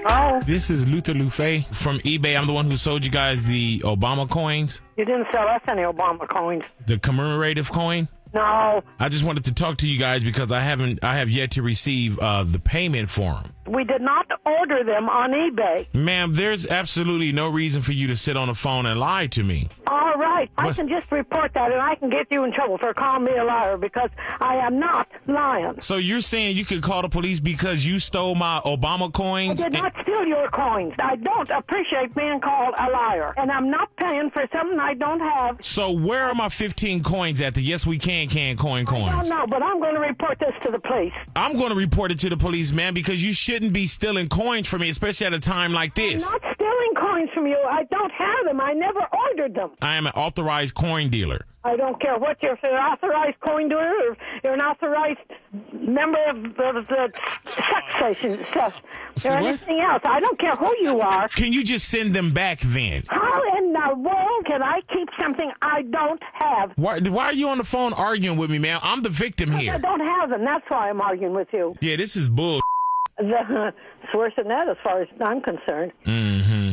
Oh, This is Luther Lufe from eBay. I'm the one who sold you guys the Obama coins, you didn't sell us any Obama coins. the commemorative coin. No, I just wanted to talk to you guys because I have yet to receive the payment for them. we did not order them on eBay. Ma'am, there's absolutely no reason for you to sit on the phone and lie to me. All right, I What? can just report that, and I can get you in trouble for calling me a liar because I am not lying. So you're saying you could call the police because you stole my Obama I coins? did not steal your coins. I don't appreciate being called a liar, and I'm not paying for something I don't have. So where are my 15 coins at? The Yes We Can coin I coins. don't know, but I'm going to report this to the police. I'm going to report it to the police, man, because you shouldn't be stealing coins from me, especially at a time like this. I'm not stealing coins from you. I don't have them. I never ordered them. I am an authorized coin dealer. I don't care what you're an authorized coin dealer or you're an authorized member of the sex station stuff See or what? anything else. I don't care who you are. Can you just send them back then? How in the world can I keep something I don't have? Why are you on the phone arguing with me, man? I'm the victim I here. don't have them. That's why I'm arguing with you. Yeah, this is bull. It's worse than that as far as I'm concerned. Mm-hmm.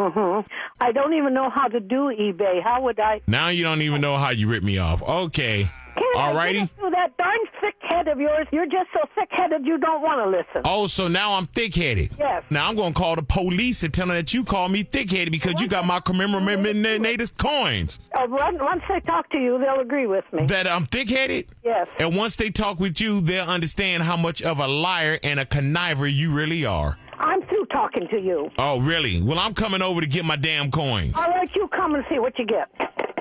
I don't even know how to do eBay. How would I? Now you don't even know how you ripped me off. Okay. Alrighty. Do that darn thick head of yours. You're just so thick-headed you don't want to listen. Oh, so now I'm thick-headed. Yes. Now I'm going to call the police and tell them that you called me thick-headed because you got my commemorative coins. Once they talk to you, they'll agree with me. That I'm thick-headed? Yes. And once they talk with you, they'll understand how much of a liar and a conniver you really are. I'm through talking to you. Oh, really? Well, I'm coming over to get my damn coins. All right, you come and see what you get.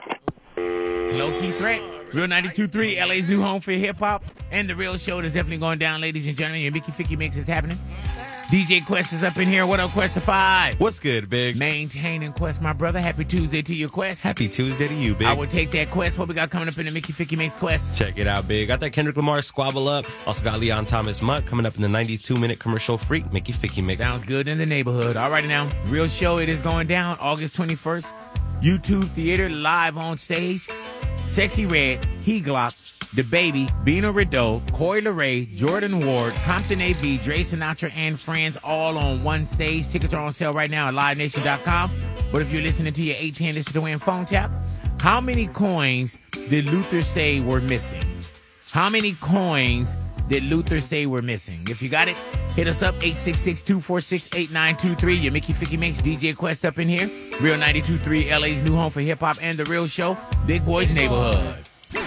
Low-key threat. Real 92.3, LA's new home for hip-hop. And the real show that's definitely going down, ladies and gentlemen. Your Mickey Ficky Mix is happening. DJ Quest is up in here. What up, Questify? What's good, Big? Maintaining Quest, my brother. Happy Tuesday to your Quest. Happy Tuesday to you, Big. I will take that Quest. What we got coming up in the Mickey Ficky Mix Quest? Check it out, Big. Got that Kendrick Lamar Squabble Up. Also got Leon Thomas Mutt coming up in the 92-minute commercial freak Mickey Ficky Mix. Sounds good in the neighborhood. All right, now, real show. It is going down August 21st. YouTube Theater, live on stage. Sexy Red, Key Glock, The Baby, Bino Rideau, Corey LeRae, Jordan Ward, Compton A.B., Dre Sinatra, and friends all on one stage. Tickets are on sale right now at livenation.com. But if you're listening to your 810 Listen to Win phone tap, how many coins did Luther say were missing? How many coins did Luther say were missing? If you got it, hit us up, 866-246-8923. Your Mickey Ficky Mix, DJ Quest up in here. Real 92.3, LA's new home for hip-hop and the real show, Big Boys Neighborhood.